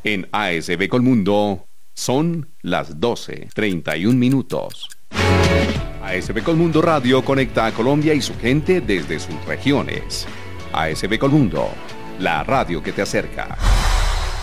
En ASB Colmundo son las 12:31. ASB Colmundo Radio conecta a Colombia y su gente desde sus regiones. ASB Colmundo, la radio que te acerca.